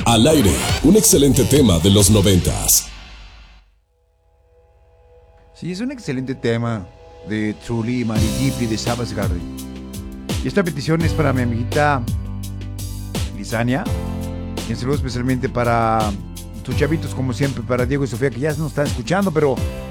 Al aire, un excelente tema de los 90s. Sí, es un excelente tema de Truly y Mari Gipri de Savage Garden. Y esta petición es para mi amiguita Lisania. Y un saludo especialmente para tus chavitos, como siempre, para Diego y Sofía, que ya nos están escuchando, pero